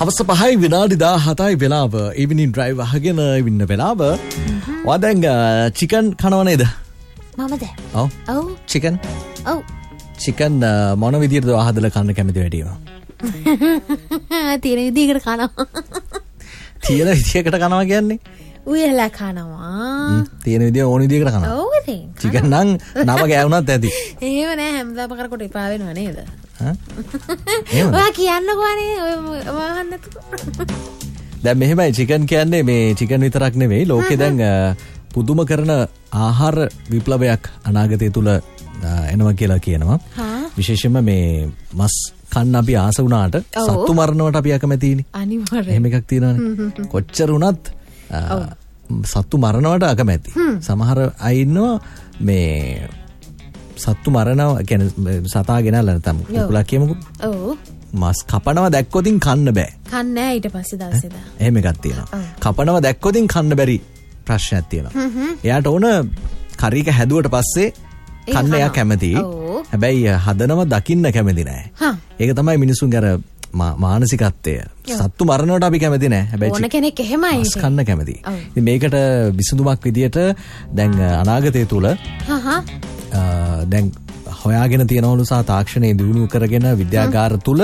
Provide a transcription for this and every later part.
හවස 5යි විනාඩි 17යි වෙලාව. ඉවිනින් ඩ්‍රයිව් අහගෙන ඉන්න වෙලාව. ඔයා දැන් චිකන් කනව නේද? මමද? ඔව්. චිකන්? ඔව්. චිකන් මොන විදියටද ඔයා හදලා කන්න කැමති වැඩිම? තියෙන විදියකට කනවා. තියෙන විදියකට කනවා කියන්නේ? උයලා කනවා. තියෙන විදිය ඕන විදියකට කනවා. ඔව් ඉතින්. චිකන් නම් නම ගෑවුනත් ඇති. එහෙම නෑ හැමදාම කරකොට එපා වෙනව නේද? ඔයා කියන්නකෝ අනේ ඔය වහන්නත්. දැන් මෙහෙමයි චිකන් කියන්නේ මේ චිකන් විතරක් නෙවෙයි ලෝකේ දැන් පුදුම කරන ආහාර විප්ලවයක් අනාගතය තුල එනවා කියලා කියනවා. විශේෂයෙන්ම මේ මස් කන්න අපි ආස වුණාට සත්තු මරනවට අපි අකමැතිනේ. අනිවාර්යයෙන්. එහෙම එකක් තියෙනවානේ. කොච්චර වුණත් සත්තු මරනවට අකමැති. සමහර අය ඉන්නවා මේ සත්තු මරනවා කියන්නේ සතා ගෙනල්ලා නැත්නම් කුකුලා කියමුකෝ. ඔව්. මස් කපනවා දැක්කොතින් කන්න බෑ. කන්නේ නැහැ ඊට පස්සේ දවසේදා. එහෙම එකක් තියෙනවා. කපනවා දැක්කොතින් කන්න බැරි ප්‍රශ්නයක් තියෙනවා. එයාට ඕන කරීක හැදුවට පස්සේ කන්න එයා කැමතියි. හැබැයි හදනව දකින්න කැමති නෑ. ඒක තමයි මිනිසුන්ගේ අර මානසිකත්වය. සත්තු මරනවට අපි කැමති නෑ. හැබැයි ඕන කෙනෙක් එහෙමයි. මස් කන්න කැමතියි. ඉතින් මේකට විසඳුමක් විදියට දැන් අනාගතය තුල දැන් හොයාගෙන තියෙනවලු සහ තාක්ෂණය දියුණු කරගෙන විද්‍යාගාර තුල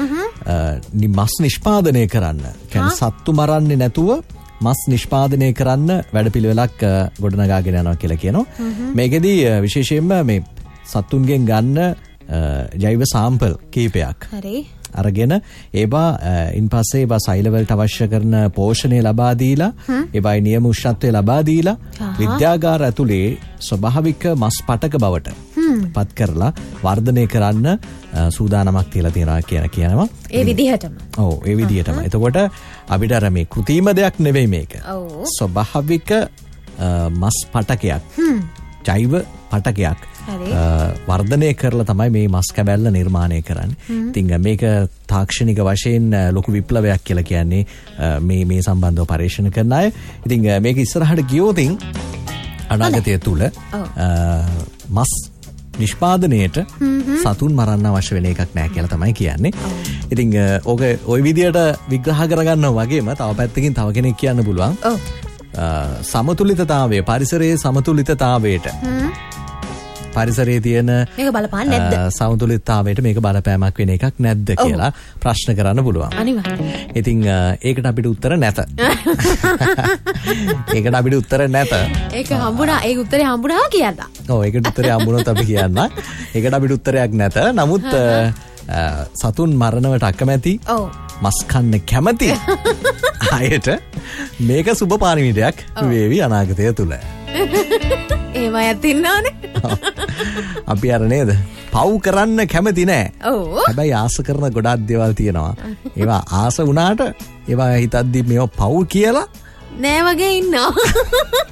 මස් නිෂ්පාදනය කරන්න. කියන්නේ සත්තු මරන්නේ නැතුව මස් නිෂ්පාදනය කරන්න වැඩපිළිවෙලක් ගොඩනගාගෙන යනවා කියලා කියනවා. මේකෙදී විශේෂයෙන්ම මේ සත්තුන්ගෙන් ගන්න ජෛව සාම්පල් කීපයක්. හරි. අරගෙන ඒවා ඉන්පස්සේ ඒවා සෛල වලට අවශ්‍ය කරන පෝෂණය ලබා දීලා ඒවායි නියම උෂ්ණත්වය ලබා දීලා විද්‍යාගාර ඇතුලේ ස්වභාවික මස් පටක බවට පත් කරලා වර්ධනය කරන්න සූදානමක් තියලා තියෙනවා කියලා කියනවා. ඒ විදිහටම. ඔව් ඒ විදිහටම. එතකොට අපිට අර මේ කෘතිම දෙයක් නෙවෙයි මේක. ස්වභාවික මස් පටකයක්. ජෛව පටකයක්. වර්ධනය කරලා තමයි මේ මස් කැබැල්ල නිර්මාණය කරන්නේ. ඉතින් මේක තාක්ෂණික වශයෙන් ලොකු විප්ලවයක් කියලා කියන්නේ මේ සම්බන්ධව පරීක්ෂණ කරන අය. ඉතින් මේක ඉස්සරහට ගියොතින් අනාගතය තුල මස් නිෂ්පාදනයට සතුන් මරන්න අවශ්‍ය වෙන එකක් නෑ කියලා තමයි කියන්නේ. ඉතින් ඕක ওই විදියට විග්‍රහ කරගන්නවා වගේම තව පැත්තකින් තව කෙනෙක් කියන්න පුළුවන්. සමතුලිතතාවය පරිසරයේ සමතුලිතතාවයට පරිසරයේ තියෙන මේක බලපාන්නේ නැද්ද? සමතුලිතතාවයට මේක බලපෑමක් වෙන එකක් නැද්ද කියලා ප්‍රශ්න කරන්න පුළුවන්. අනිවාර්යයෙන්. ඉතින් ඒකට අපිට උත්තර නැත. ඒකට අපිට උත්තර නැත. ඒක හම්බුණා. ඒක උත්තරේ හම්බුණා කියන්න. ඔව් ඒකට උත්තරේ හම්බුණොත් අපි කියන්න. ඒකට අපිට උත්තරයක් නැත. නමුත් සතුන් මරනවට අකමැති. ඔව්. මස් කන්න කැමති අයට මේක සුබ පාරමිතයක් වේවි අනාගතය තුල. එහෙම අයත් ඉන්නවනේ. අපි අර නේද? පව් කරන්න කැමති නෑ. ඔව්. හැබැයි ආස කරන ගොඩාක් දේවල් තියෙනවා. ඒවා ආස වුණාට ඒවා හිතද්දි මේවා පව් කියලා නෑ වගේ ඉන්නවා.